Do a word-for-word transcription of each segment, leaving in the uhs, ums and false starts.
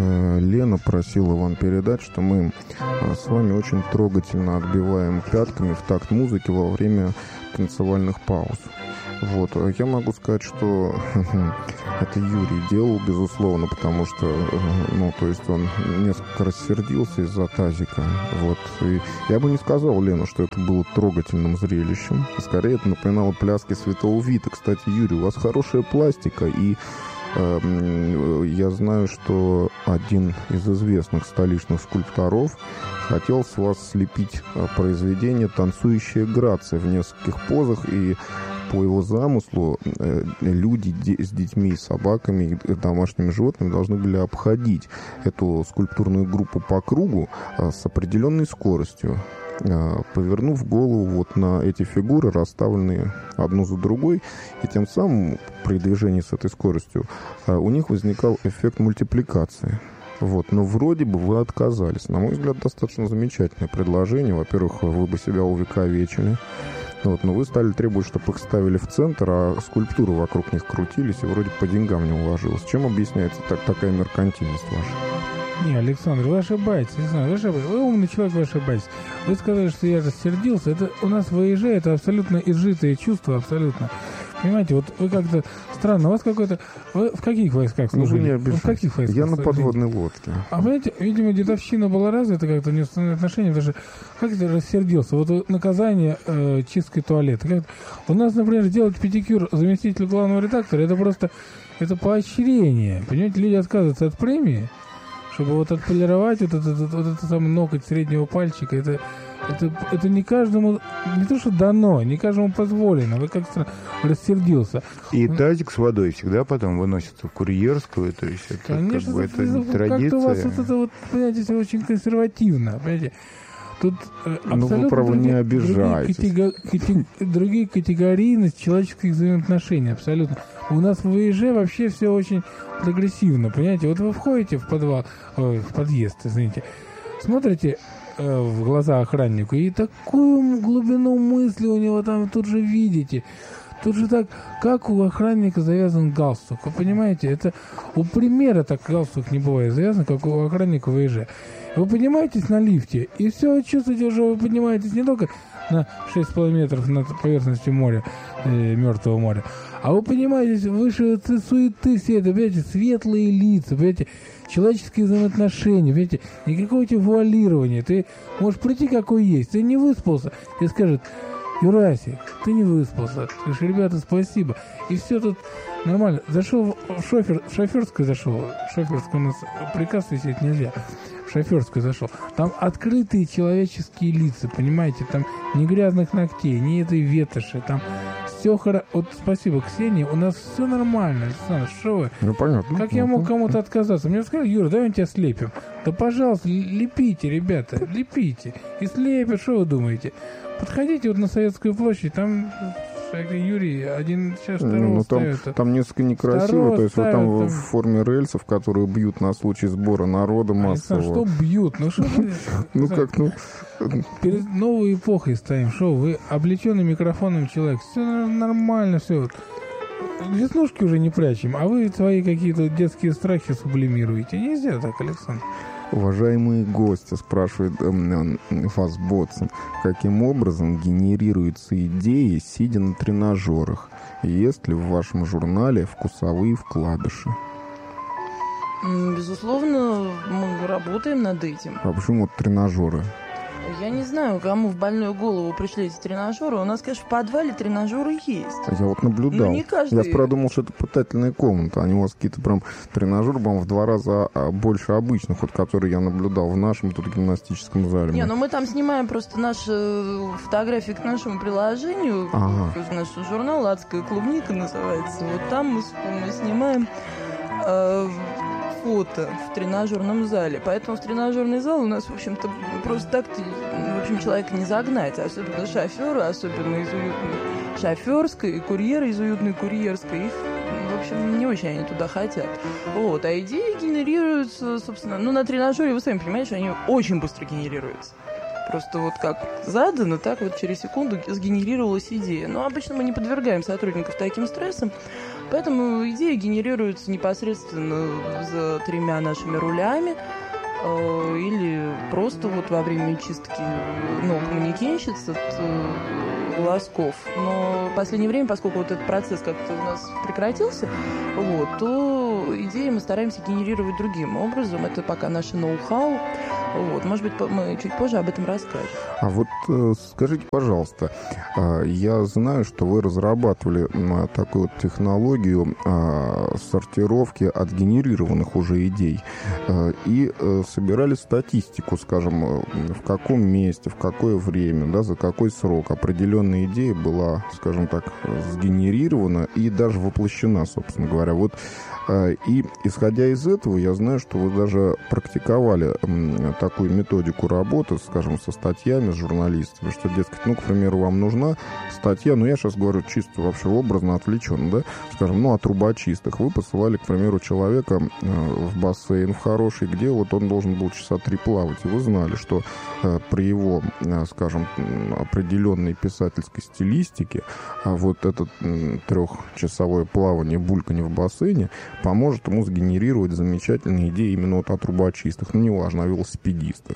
Лена просила вам передать, что мы с вами очень трогательно отбиваем пятками в такт музыки во время танцевальных пауз. Вот. Я могу сказать, что это Юрий делал, безусловно, потому что, ну, то есть он несколько рассердился из-за тазика. Вот. И я бы не сказал, Лена, что это было трогательным зрелищем. Скорее, это напоминало пляски Святого Вита. Кстати, Юрий, у вас хорошая пластика, и э, я знаю, что один из известных столичных скульпторов хотел с вас слепить произведение «Танцующая грация» в нескольких позах, и по его замыслу люди с детьми, собаками и домашними животными должны были обходить эту скульптурную группу по кругу с определенной скоростью, повернув голову вот на эти фигуры, расставленные одну за другой, и тем самым при движении с этой скоростью у них возникал эффект мультипликации. Вот. Но вроде бы вы отказались. На мой взгляд, достаточно замечательное предложение. Во-первых, вы бы себя увековечили. Вот, но вы стали требовать, чтобы их ставили в центр, а скульптуры вокруг них крутились, и вроде по деньгам не уложилось. Чем объясняется так, такая меркантильность ваша? Не, Александр, вы ошибаетесь. Александр, вы ошибаетесь. Вы умный человек, вы ошибаетесь. Вы сказали, что я рассердился. Это у нас в ВИЖ это абсолютно изжитые чувства, абсолютно. Понимаете, вот вы как-то странно, у вас какой-то... Вы в каких войсках служили? Ну, вы не обижайтесь. В каких войсках? Я на подводной лодке. А понимаете, видимо, дедовщина была развита как-то, неустановленные отношения, даже как это рассердился? Вот наказание э, чисткой туалета. Как у нас, например, делать педикюр заместителю главного редактора, это просто это поощрение. Понимаете, люди отказываются от премии, чтобы вот отполировать вот этот, вот этот самый ноготь среднего пальчика. Это, это, это не каждому, не то что дано, не каждому позволено. Вы как-то рассердился. И тазик с водой всегда потом выносится в курьерскую, то есть это, конечно, как бы, это это, традиция. Как-то у вас вот это вот, понимаете, все очень консервативно, понимаете. Тут э, ну, вы, право, не обижаетесь. Другие, катего... другие категорийность человеческих взаимоотношений, абсолютно. У нас в ВИЖ вообще все очень прогрессивно, понимаете. Вот вы входите в подвал, ой, в подъезд, извините, смотрите э, в глаза охраннику, и такую глубину мысли у него там тут же видите. Тут же так, как у охранника завязан галстук. Вы понимаете, это у примера так галстук не бывает завязан, как у охранника в ВИЖ. Вы поднимаетесь на лифте, и все, чувствуете, уже вы поднимаетесь не только на шесть с половиной метров над поверхностью моря, э, Мертвого моря, а вы поднимаетесь выше суеты все это, понимаете, светлые лица, понимаете, человеческие взаимоотношения, понимаете, никакого тебе вуалирования. Ты можешь прийти какой есть, ты не выспался, тебе скажут: Юрасик, ты не выспался. Ты говоришь: ребята, спасибо. И все тут нормально. Зашел в шофер, в шоферскую зашел. В шоферскую у нас приказ висеть нельзя. В шоферскую зашел. Там открытые человеческие лица, понимаете? Там ни грязных ногтей, ни этой ветоши. Там все хорошо. Вот спасибо, Ксения, у нас все нормально. Александр, что вы? Ну, понятно. Как я мог кому-то отказаться? Мне сказали: Юра, давай мы тебя слепим. Да, пожалуйста, лепите, ребята, лепите. И слепят, что вы думаете? Подходите вот на Советскую площадь, там Юрий один сейчас второго ну, там, ставит. Там несколько некрасиво, Второго то есть вот там, там в форме рельсов, которые бьют на случай сбора народа массового. Что бьют? Ну что вы... Ну как, ну... Перед новой эпохой стоим. Что вы, облеченный микрофоном человек. Все нормально, все. Веснушки уже не прячем, а вы свои какие-то детские страхи сублимируете. Нельзя так, Александр. Уважаемые гости, спрашивает э, вас Ботсон, каким образом генерируются идеи, сидя на тренажерах? Есть ли в вашем журнале вкусовые вкладыши? Безусловно, мы работаем над этим. А почему вот тренажеры? Я не знаю, кому в больную голову пришли эти тренажеры. У нас, конечно, в подвале тренажеры есть. Я вот наблюдал. Но не каждый... Я продумал, что это питательная комната. Они у вас какие-то прям тренажеры, по-моему, в два раза больше обычных, вот, которые я наблюдал в нашем тут гимнастическом зале. Не, ну мы там снимаем просто наши фотографии к нашему приложению. Ага. Наш журнал «Адская клубника» называется. Вот там мы, мы снимаем... Э, фото в тренажерном зале. Поэтому в тренажерный зал у нас, в общем-то, просто так, в общем, человека не загнать. Особенно шоферы, особенно из уютной шоферской, и курьеры из уютной курьерской. Их, в общем, не очень они туда хотят. Вот. А идеи генерируются, собственно, ну, на тренажере, вы сами понимаете, что они очень быстро генерируются. Просто вот как задано, так вот через секунду сгенерировалась идея. Но обычно мы не подвергаем сотрудников таким стрессам. Поэтому идеи генерируются непосредственно за тремя нашими рулями, или просто вот во время чистки ног манекенщиц от волосков. Но в последнее время, поскольку вот этот процесс как-то у нас прекратился, вот, то идеи мы стараемся генерировать другим образом. Это пока наше ноу-хау. Вот, может быть, мы чуть позже об этом расскажем. А вот э, скажите, пожалуйста, э, я знаю, что вы разрабатывали э, такую вот технологию э, сортировки отгенерированных уже идей э, и э, собирали статистику, скажем, э, в каком месте, в какое время, да, за какой срок определенная идея была, скажем так, сгенерирована и даже воплощена, собственно говоря. Вот, э, и исходя из этого, я знаю, что вы даже практиковали э, такую методику работы, скажем, со статьями, с журналистами, что, дескать, ну, к примеру, вам нужна статья, ну, я сейчас говорю чисто вообще образно, отвлеченно, да, скажем, ну, о трубочистах. Вы посылали, к примеру, человека э, в бассейн в хороший, где вот он должен был часа три плавать, и вы знали, что э, при его, э, скажем, определенной писательской стилистике а вот это э, трехчасовое плавание, бульканье в бассейне поможет ему сгенерировать замечательные идеи именно вот о трубочистах, ну, неважно, о велосипедистах,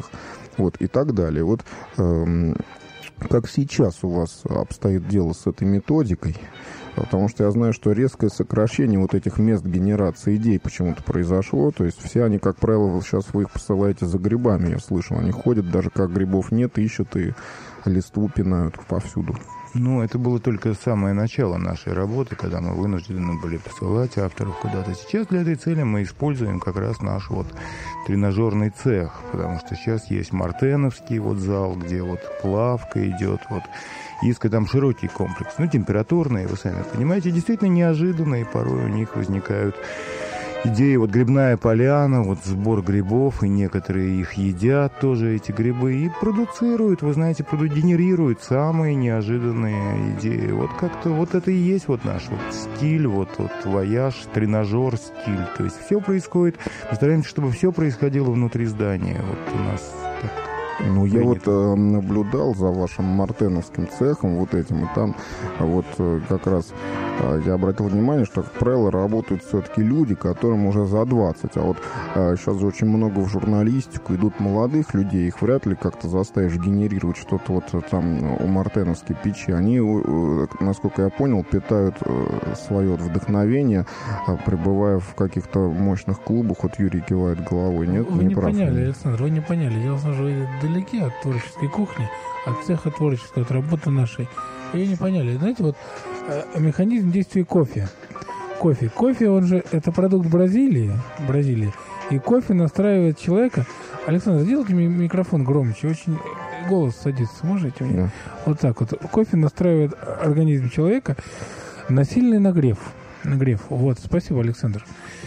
вот, и так далее. Вот эм, как сейчас у вас обстоит дело с этой методикой? Потому что я знаю, что резкое сокращение вот этих мест генерации идей почему-то произошло. То есть все они, как правило, сейчас вы их посылаете за грибами, я слышал. Они ходят, даже как грибов нет, ищут и листву пинают повсюду. Ну, это было только самое начало нашей работы, когда мы вынуждены были посылать авторов куда-то. Сейчас для этой цели мы используем как раз наш вот тренажерный цех, потому что сейчас есть Мартеновский вот зал, где вот плавка идет, вот Иска там широкий комплекс, ну, температурные, вы сами понимаете, действительно неожиданные, порой у них возникают идеи, вот грибная поляна, вот сбор грибов, и некоторые их едят тоже, эти грибы, и продуцируют, вы знаете, генерируют самые неожиданные идеи. Вот как-то вот это и есть вот наш вот стиль, вот, вот вояж, тренажер, стиль. То есть все происходит, мы стараемся, чтобы все происходило внутри здания. Вот у нас так. Ну, я вот э, наблюдал за вашим мартеновским цехом, вот этим, и там вот э, как раз э, я обратил внимание, что, как правило, работают все-таки люди, которым уже за двадцать, а вот э, сейчас же очень много в журналистику идут молодых людей, их вряд ли как-то заставишь генерировать что-то вот там у мартеновской печи. Они, э, насколько я понял, питают э, свое вдохновение, э, пребывая в каких-то мощных клубах. Вот Юрий кивает головой, нет? Вы не, не прав, поняли, нет? Александр, вы не поняли. Дело в том, что вы далеки от творческой кухни, от цеха творческой, от работы нашей. Вы не поняли. Знаете, вот э, механизм действия кофе. Кофе. Кофе, он же, это продукт Бразилии. Бразилии. И кофе настраивает человека. Александр, сделайте мне микрофон громче. Очень голос садится. Можете мне? Да. Вот так вот. Кофе настраивает организм человека на сильный нагрев. Нагрев. Вот. Спасибо, Александр.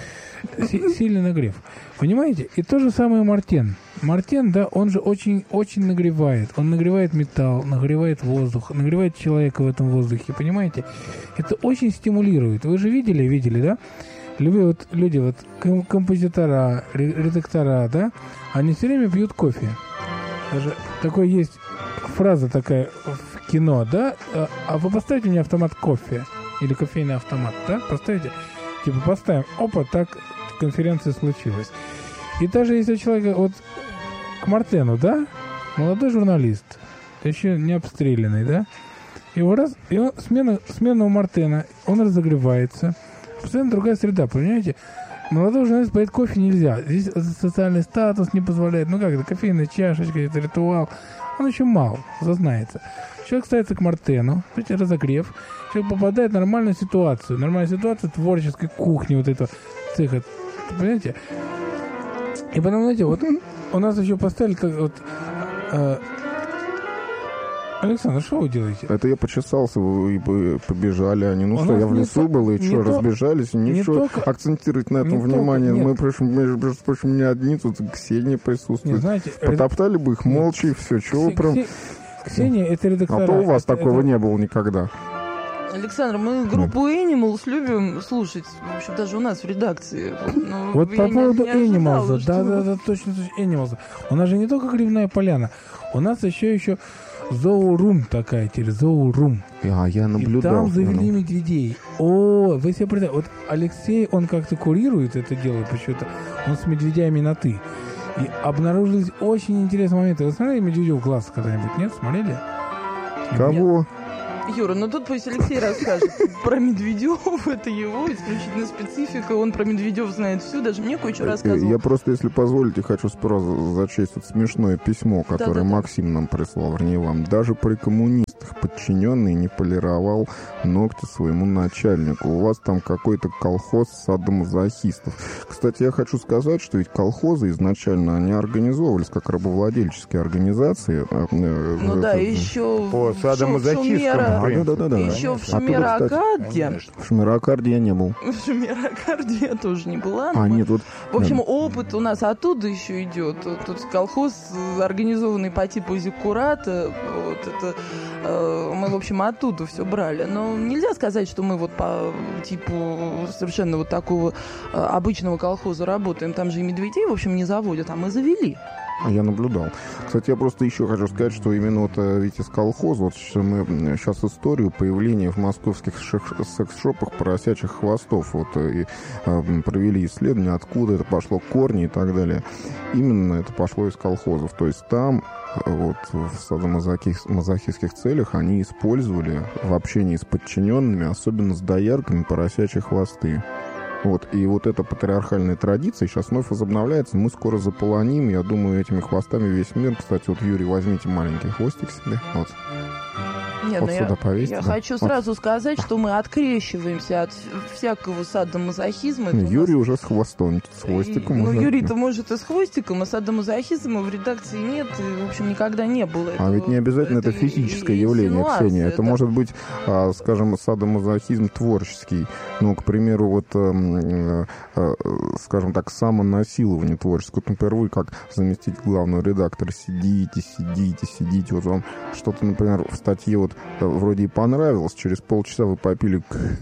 Сильный нагрев. Понимаете? И то же самое Мартен. Мартен, да, он же очень-очень нагревает. Он нагревает металл, нагревает воздух, нагревает человека в этом воздухе. Понимаете? Это очень стимулирует. Вы же видели, видели, да? Любые вот люди, вот композитора, редактора, да, они все время пьют кофе. Даже такой есть фраза такая в кино, да? А вы поставите мне автомат кофе или кофейный автомат, да? Поставите? Типа поставим, опа, так конференция случилась. И даже если человек вот к Мартену, да, молодой журналист, еще не обстрелянный, да, его раз, и он, смена, смена у Мартена, он разогревается, постоянно другая среда, понимаете? Молодой журналист поет кофе нельзя, здесь социальный статус не позволяет, ну как это, кофейная чашечка, это ритуал, он еще мал, зазнается. Человек ставится к Мартену, видите, разогрев, человек попадает в нормальную ситуацию, нормальная ситуация творческой кухни вот этого цеха, понимаете? И потом, знаете, вот у нас еще поставили так вот... Э, Александр, что вы делаете? Это я почесался, вы побежали, они, ну у что, я в лесу то, был, и что, то, разбежались, и ничего, только, акцентировать на этом внимание. Мы, между прочим, не одни, тут Ксения присутствует. Не, знаете, потоптали ред... бы их молча, и все, чего вы прям... Ксения, это редактора. А то у вас это, такого это... не было никогда. Александр, мы группу Animals любим слушать, в общем, даже у нас в редакции. Но вот по поводу Animals, да, вы... да, да, точно, точно, Animals. У нас же не только грибная поляна, у нас еще еще Зоорум такая теперь, зоорум. А, я наблюдал. И там завели ну. медведей. О, вы себе представляете, вот Алексей, он как-то курирует это дело почему-то, он с медведями на «ты». И обнаружились очень интересные моменты. Вы смотрели «Медведев глаз» когда-нибудь, нет? Смотрели? Кого? Юра, ну тут пусть Алексей расскажет про Медведев, это его исключительно специфика, он про Медведев знает все, даже мне кое-что рассказывал. Я просто, если позволите, хочу сразу зачесть вот смешное письмо, которое Да-да-да. Максим нам прислал, вернее вам. Даже при коммунистах подчиненный не полировал ногти своему начальнику. У вас там какой-то колхоз садомазохистов. Кстати, я хочу сказать, что ведь колхозы изначально, они организовывались как рабовладельческие организации. Ну это, да, еще По садомазохистскому А, да, да, да. еще в Оттуда, Шумеракарде. В Шумеракарде я не был. В Шумеракарде я тоже не была. А, но- нет, вот... В общем, да. опыт у нас оттуда еще идет. Тут колхоз, организованный по типу Зиккурата. Вот это, э, мы, в общем, оттуда все брали. Но нельзя сказать, что мы вот по типу совершенно вот такого э, обычного колхоза работаем. Там же и медведей, в общем, не заводят, а мы завели. Я наблюдал. Кстати, я просто еще хочу сказать, что именно вот, видите, с колхоза, вот что мы сейчас историю появления в московских шек- секс-шопах поросячьих хвостов вот, и э, провели исследование, откуда это пошло, корни и так далее. Именно это пошло из колхозов. То есть там вот, в садомазохистских целях они использовали в общении с подчиненными, особенно с доярками, поросячьи хвосты. Вот, и вот эта патриархальная традиция сейчас вновь возобновляется. Мы скоро заполоним, я думаю, этими хвостами весь мир. Кстати, вот, Юрий, возьмите маленький хвостик себе. Вот. Нет, Вот ну сюда я, повесьте, я да. хочу Вот. сразу сказать, что мы открещиваемся от всякого садомазохизма. Это у нас- Юрий уже с хвостом, с хвостиком. Ну, уже. Юрий-то может и с хвостиком, а садомазохизма в редакции нет, и, в общем, никогда не было. А Это- ведь не обязательно это, это физическое и- явление, инсинуация, Ксения. Это да. может быть, а, скажем, садомазохизм творческий. Ну, к примеру, вот, эм, э, э, скажем так, самонасилование творческое. Вот, например, вы как заместитель главного редактора сидите, сидите, сидите. Вот вам что-то, например, в статье вот э, вроде и понравилось, через полчаса вы попили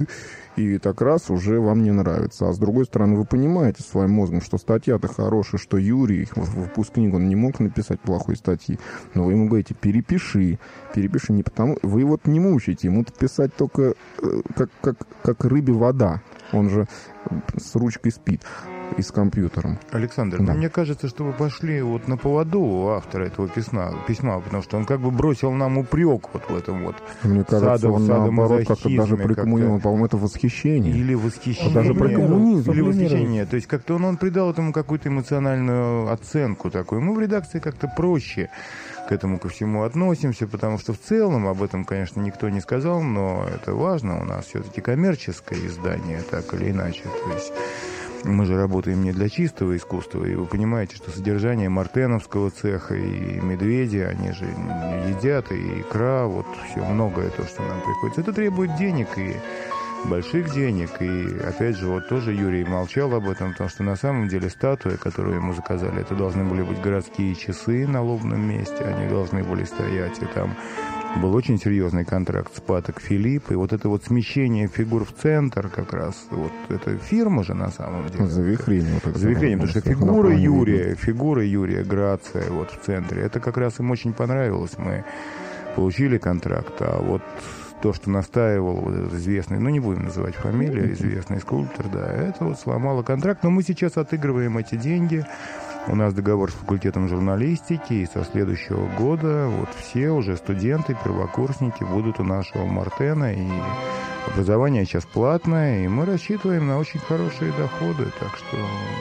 и так раз уже вам не нравится. А с другой стороны, вы понимаете своим мозгом, что статья-то хорошая, что Юрий, выпускник, он не мог написать плохой статьи, но вы ему говорите, перепиши, перепиши не потому... Вы его не мучаете, ему писать только э, как, как, как рыбе вода. Он же с ручкой спит и с компьютером. Александр, Да. ну, мне кажется, что вы пошли вот на поводу у автора этого письма, письма, потому что он как бы бросил нам упрек вот в этом вот. Мне кажется, Садом- он наоборот как-то даже садомазохизме при коммунизме, как-то. по-моему, это восхищение. Или восхищение. Даже про коммунизм. Или восхищение. То есть как-то он, он придал этому какую-то эмоциональную оценку такую. Мы в редакции как-то проще к этому ко всему относимся, потому что в целом об этом, конечно, никто не сказал, но это важно. У нас все-таки коммерческое издание, так или иначе. То есть мы же работаем не для чистого искусства, и вы понимаете, что содержание мартеновского цеха и медведи, они же едят, и икра, вот все, многое то, что нам приходится. Это требует денег и больших денег, и опять же, вот тоже Юрий молчал об этом, потому что на самом деле статуя, которую ему заказали, это должны были быть городские часы на лобном месте, они должны были стоять, и там был очень серьезный контракт с Патек Филипп, и вот это вот смещение фигур в центр как раз, вот эта фирма же на самом деле. Завихрение. Вот это Завихрение, потому что фигура направление. Юрия, фигура Юрия Грация вот в центре, это как раз им очень понравилось, мы получили контракт, а вот то, что настаивал вот этот известный, ну не будем называть фамилию, известный скульптор, да, это вот сломало контракт, но мы сейчас отыгрываем эти деньги. У нас договор с факультетом журналистики, и со следующего года вот все уже студенты, первокурсники будут у нашего Мартена, и образование сейчас платное, и мы рассчитываем на очень хорошие доходы, так что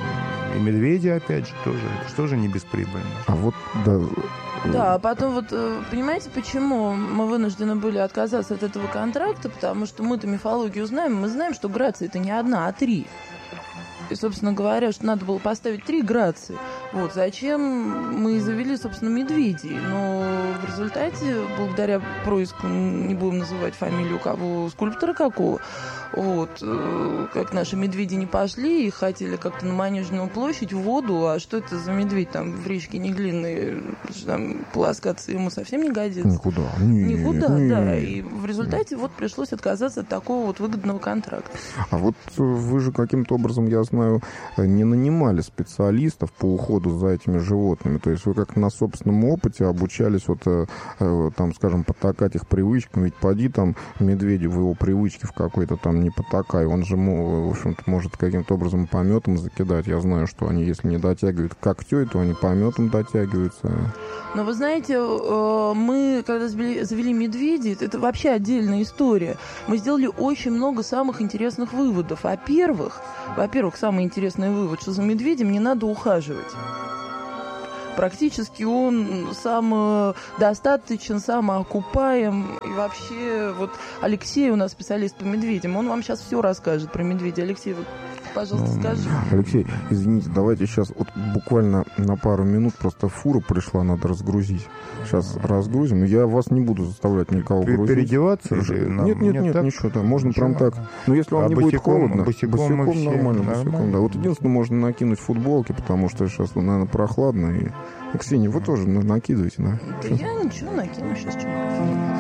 и медведи, опять же, тоже, это же тоже не бесприбыльно. А вот, да... Да, а потом вот, э, понимаете, почему мы вынуждены были отказаться от этого контракта? Потому что мы-то мифологию знаем, мы знаем, что Грация это не одна, а три. И, собственно говоря, что надо было поставить три Грации. Вот, зачем мы и завели, собственно, медведей. Но в результате, благодаря происку, не будем называть фамилию кого, скульптора какого, вот, э, как наши медведи не пошли и хотели как-то на Манежную площадь в воду, а что это за медведь там в речке Неглинной, там полоскаться ему совсем не годится. Никуда. Нет, Никуда, нет. да. И в результате вот пришлось отказаться от такого вот выгодного контракта. А вот вы же каким-то образом, я знаю, не нанимали специалистов по уходу уходу за этими животными? То есть вы как на собственном опыте обучались, вот, там, скажем, потакать их привычкам? Ведь поди там медведю в его привычке в какой-то там не потакай, он же, в общем-то, может каким-то образом пометом закидать. Я знаю, что они, если не дотягивают к когтю, то они пометом дотягиваются. Но вы знаете, мы, когда завели медведей, это вообще отдельная история. Мы сделали очень много самых интересных выводов. Во-первых, во-первых, самый интересный вывод, что за медведем не надо ухаживать. Практически он самодостаточен, самоокупаем. И вообще, вот Алексей у нас специалист по медведям, он вам сейчас все расскажет про медведя. Алексей, вот, пожалуйста, ну, скажи. Алексей, извините, давайте сейчас вот буквально на пару минут, просто фура пришла, надо разгрузить. Сейчас разгрузим, но я вас не буду заставлять никого грузить. Переодеваться? Нет, нет, нет, ничего, да, можно ничего. Прям так. Но если вам а не босиком, будет холодно, босиком, босиком все, нормально, нормально. босиком, да. Вот единственное, можно накинуть футболки, потому что сейчас, наверное, прохладно. И... Ксения, вы тоже накидываете, да? Да я ничего накину сейчас. Что